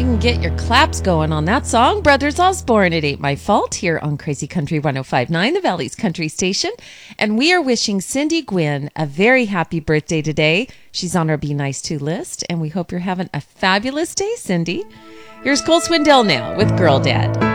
You can get your claps going on that song. Brothers Osborne, It Ain't My Fault, here on Crazy Country 105.9, the Valley's country station. And we are wishing Cindy Gwynn a very happy birthday today. She's on our Be Nice To list, and we hope you're having a fabulous day, Cindy. Here's Cole Swindell now with Girl Dad.